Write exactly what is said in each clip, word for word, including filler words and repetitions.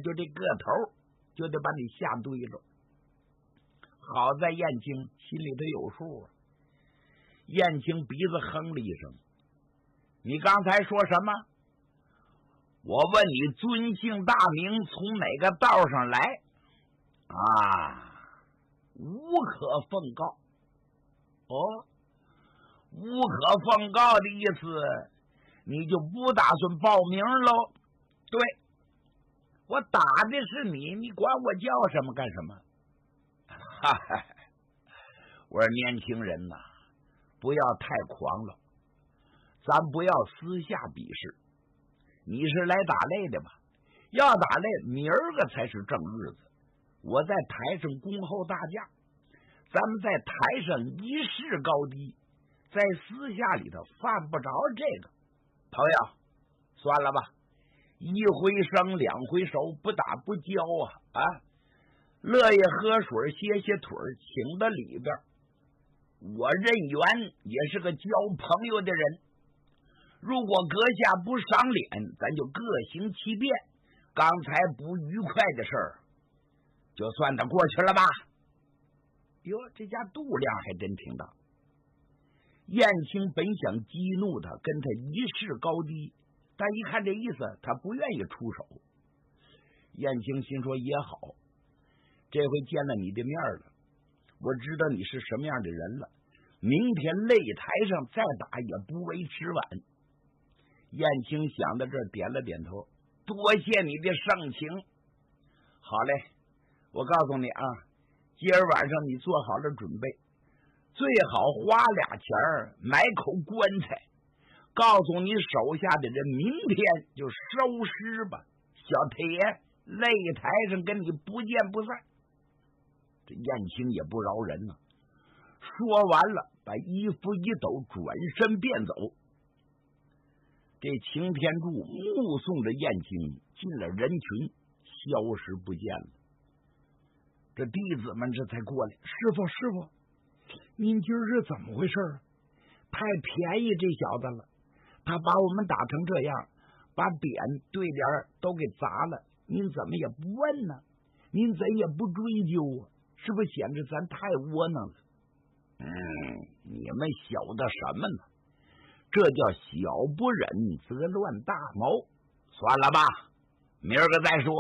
就这个头就得把你吓对了。好在燕青心里头有数啊。燕青鼻子哼了一声：“你刚才说什么？我问你尊姓大名，从哪个道上来？啊，无可奉告。哦，无可奉告的意思，你就不打算报名喽？对，我打的是你，你管我叫什么干什么？哈哈，我说年轻人呐，不要太狂了，咱不要私下比试。你是来打擂的吧？要打擂，明儿个才是正日子。我在台上恭候大驾，咱们在台上一试高低，在私下里头犯不着这个。朋友，算了吧，一回生两回熟，不打不交啊啊！乐意喝水歇歇腿请到里边。我任元也是个交朋友的人，如果阁下不赏脸，咱就各行其便。刚才不愉快的事儿，就算得过去了吧？哟，这家度量还真挺大。燕青本想激怒他，跟他一试高低，但一看这意思，他不愿意出手。燕青心说也好，这回见了你的面了，我知道你是什么样的人了。明天擂台上再打也不为迟晚。燕青想到这儿，点了点头，多谢你的盛情。好嘞，我告诉你啊，今儿晚上你做好了准备，最好花俩钱儿买口棺材，告诉你手下的人明天就收尸吧。小铁，擂台上跟你不见不散。这燕青也不饶人呢、啊，说完了，把衣服一抖，转身便走。这擎天柱目送着燕青进了人群，消失不见了。这弟子们这才过来，师傅师傅，您今儿是怎么回事？太便宜这小子了，他把我们打成这样，把匾对联都给砸了，您怎么也不问呢？您怎也不追究啊？是不是显着咱太窝囊了？嗯，你们晓得什么呢？这叫小不忍则乱大谋。算了吧，明儿个再说。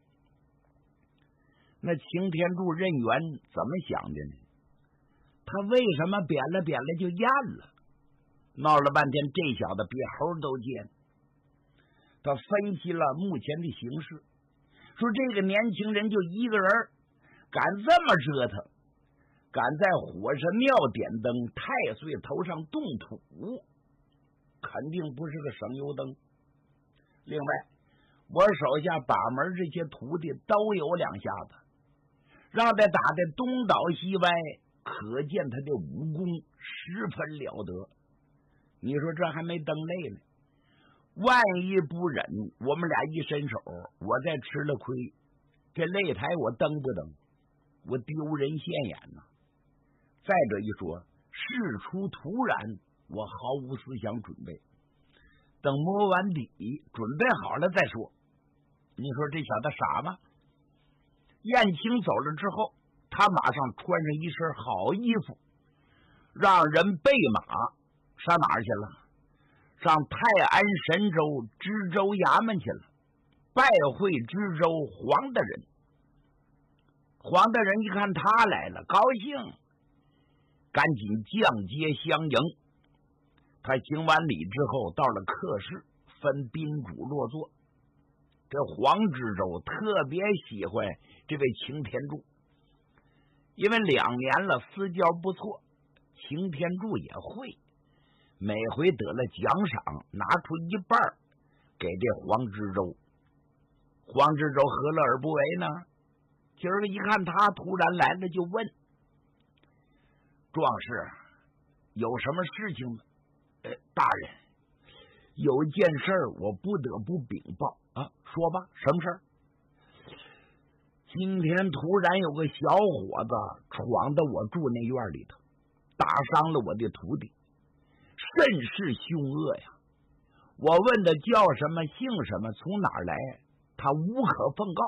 那擎天柱任元怎么想的呢？他为什么扁了扁了就咽了？闹了半天，这小子比猴都贱。他分析了目前的形势，说这个年轻人就一个人，敢这么折腾，敢在火神庙点灯，太岁头上动土，肯定不是个省油灯。另外，我手下把门这些徒弟都有两下子，让他打得东倒西歪，可见他的武功十分了得。你说这还没登擂呢，万一不忍，我们俩一伸手，我再吃了亏，这擂台我登不登？我丢人现眼呐！再者一说，事出突然，我毫无思想准备，等摸完底，准备好了再说。你说这小子傻吗？燕青走了之后，他马上穿上一身好衣服，让人备马上哪儿去了？上泰安神州知州衙门去了，拜会知州黄大人。黄大人一看他来了，高兴，赶紧降阶相迎。他行完礼之后，到了客室，分宾主落座。这黄知州特别喜欢这位擎天柱，因为两年了私交不错，擎天柱也会每回得了奖赏，拿出一半给这黄知州。黄知州何乐而不为呢？今儿个一看他突然来了，就问：壮士，有什么事情吗？呃，大人，有件事我不得不禀报啊，说吧，什么事儿？今天突然有个小伙子闯到我住那院里头，打伤了我的徒弟，甚是凶恶呀！我问他叫什么，姓什么，从哪儿来，他无可奉告。